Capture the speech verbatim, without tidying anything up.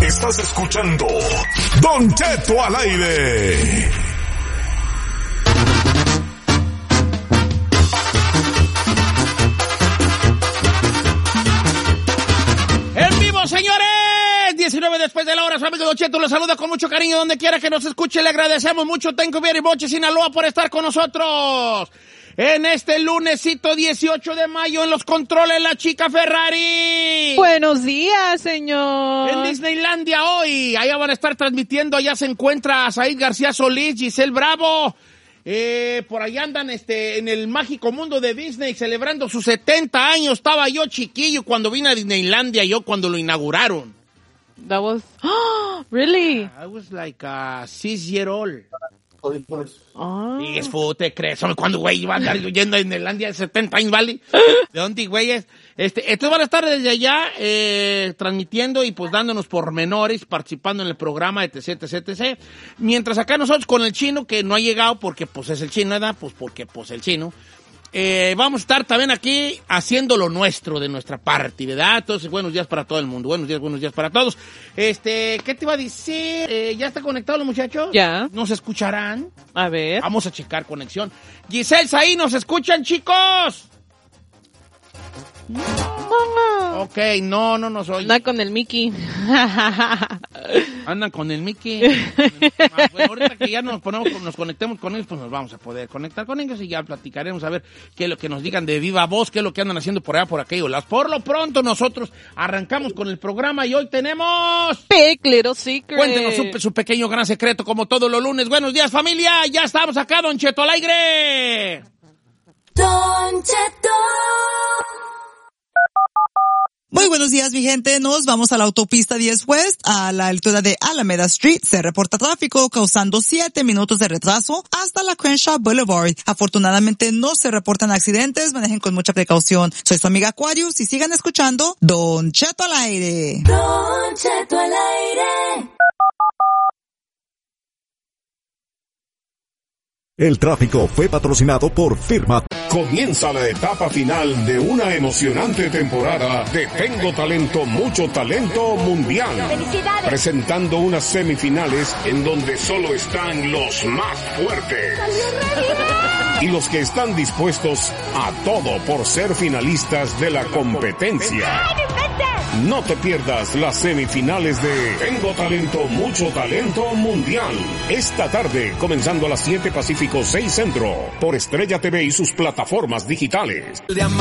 Estás escuchando Don Cheto al aire. ¡En vivo, señores! diecinueve después de la hora, su amigo Don Cheto los saluda con mucho cariño donde quiera que nos escuche. Le agradecemos mucho, Thank you very much, Sinaloa, por estar con nosotros. En este lunesito dieciocho de mayo, en los controles, la chica Ferrari. Buenos días, señor. En Disneylandia hoy, allá van a estar transmitiendo, allá se encuentra Said García Solís, Giselle Bravo. Eh, por allá andan este, en el mágico mundo de Disney celebrando sus setenta años. Estaba yo chiquillo cuando vine a Disneylandia, yo cuando lo inauguraron. That was, oh, really? I was like a six year old. Oh. Y es fútbol, ¿te crees? Cuando, güey, iba a andar yendo a Disneylandia de setenta años, ¿vale? ¿De dónde, güeyes? Este, estos van a estar desde allá, eh, transmitiendo y pues dándonos pormenores, participando en el programa, etc, etc, etcétera. Mientras acá nosotros con el chino, que no ha llegado porque pues es el chino, ¿verdad? Pues porque pues el chino. Eh, vamos a estar también aquí haciendo lo nuestro de nuestra parte, ¿verdad? Entonces, buenos días para todo el mundo. Buenos días, buenos días para todos. Este, ¿qué te iba a decir? Eh, ¿Ya está conectado los muchachos? Ya. ¿Nos escucharán? A ver. Vamos a checar conexión. Giselle, ahí nos escuchan, chicos. No. Ok, no, no nos oyen. Anda con el Mickey. Andan con el Mickey. Bueno, ahorita que ya nos ponemos, nos conectemos con ellos, pues nos vamos a poder conectar con ellos y ya platicaremos a ver qué es lo que nos digan de viva voz, qué es lo que andan haciendo por allá, por aquello. Las por lo pronto nosotros arrancamos con el programa y hoy tenemos Big Little Secret. Cuéntenos su, su pequeño gran secreto como todos los lunes. Buenos días, familia. Ya estamos acá, Don Cheto al aire. Don Cheto. Muy buenos días, mi gente. Nos vamos a la autopista diez West, a la altura de Alameda Street. Se reporta tráfico causando siete minutos de retraso hasta la Crenshaw Boulevard. Afortunadamente no se reportan accidentes. Manejen con mucha precaución. Soy su amiga Aquarius y sigan escuchando Don Cheto al aire. Don Cheto al aire. El tráfico fue patrocinado por Firma. Comienza la etapa final de una emocionante temporada de Tengo Talento, Mucho Talento Mundial. ¡Felicidades! Presentando unas semifinales en donde solo están los más fuertes. Y los que están dispuestos a todo por ser finalistas de la competencia. No te pierdas las semifinales de Tengo Talento, Mucho Talento Mundial. Esta tarde, comenzando a las siete Pacífico, seis Centro, por Estrella T V y sus plataformas digitales.